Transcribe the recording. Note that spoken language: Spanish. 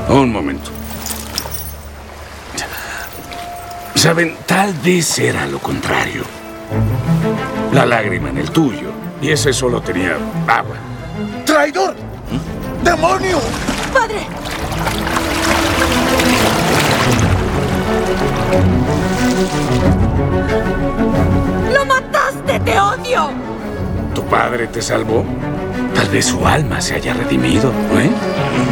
Un momento. Saben, tal vez era lo contrario. La lágrima en el tuyo. Y ese solo tenía agua. ¡Traidor! ¡Demonio! ¡Padre! ¡Lo mataste! ¡Te odio! ¿Tu padre te salvó? Tal vez su alma se haya redimido, ¿eh?